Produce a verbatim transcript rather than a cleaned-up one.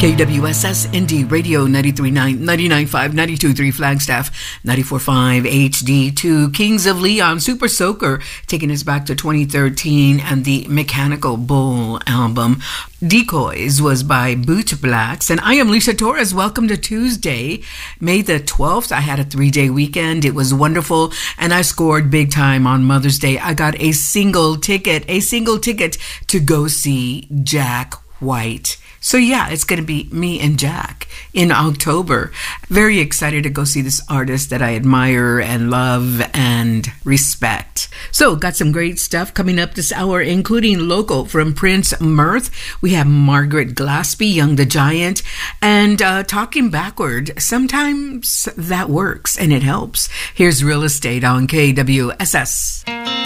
K W S S Indie Radio ninety-three point nine, ninety-nine point five, ninety-two point three Flagstaff, ninety-four point five H D two, Kings of Leon, Super Soaker, taking us back to twenty thirteen, and the Mechanical Bull album. Decoys was by Boot Blacks, and I am Lisa Torres. Welcome to Tuesday, May the twelfth. I had a three-day weekend. It was wonderful, and I scored big time on Mother's Day. I got a single ticket, a single ticket to go see Jack White. So yeah, it's going to be me and Jack in October. Very excited to go see this artist that I admire and love and respect. So got some great stuff coming up this hour, including local from Prince Mirth. We have Margaret Glaspie, Young the Giant, and uh, talking backward. Sometimes that works and it helps. Here's Real Estate on K W S S.